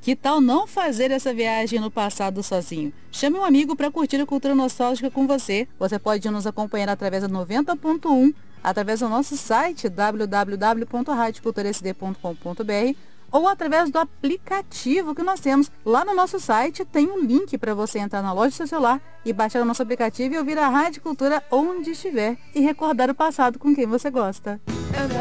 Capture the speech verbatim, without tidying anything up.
Que tal não fazer essa viagem no passado sozinho? Chame um amigo para curtir a cultura nostálgica com você. Você pode nos acompanhar através da noventa ponto um, através do nosso site w w w ponto rádio cultura s d ponto com ponto b r ou através do aplicativo que nós temos. Lá no nosso site tem um link para você entrar na loja do seu celular e baixar o nosso aplicativo e ouvir a Rádio Cultura onde estiver e recordar o passado com quem você gosta.